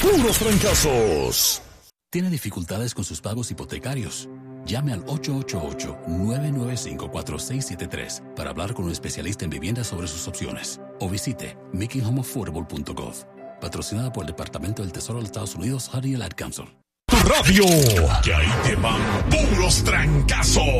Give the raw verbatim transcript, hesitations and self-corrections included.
puros trancazos. ¿Tiene dificultades con sus pagos hipotecarios? Llame al ocho ocho ocho, nueve nueve cinco, cuatro seis siete tres para hablar con un especialista en vivienda sobre sus opciones. O visite making home affordable punto gov. Patrocinada por el Departamento del Tesoro de los Estados Unidos, Honey and Ad Council. Tu radio, que ahí te van puros trancazos.